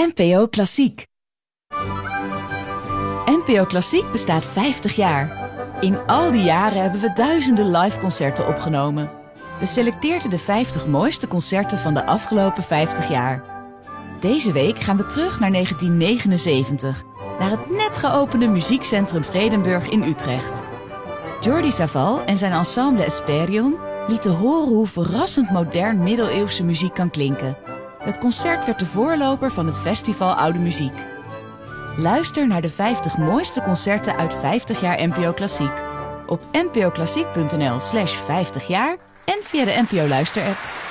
NPO Klassiek. NPO Klassiek bestaat 50 jaar. In al die jaren hebben we duizenden liveconcerten opgenomen. We selecteerden de 50 mooiste concerten van de afgelopen 50 jaar. Deze week gaan we terug naar 1979, naar het net geopende muziekcentrum Vredenburg in Utrecht. Jordi Savall en zijn ensemble Esperion lieten horen hoe verrassend modern middeleeuwse muziek kan klinken. Het concert werd de voorloper van het festival Oude Muziek. Luister naar de 50 mooiste concerten uit 50 jaar NPO Klassiek. Op npoklassiek.nl/50 jaar en via de NPO Luister-app.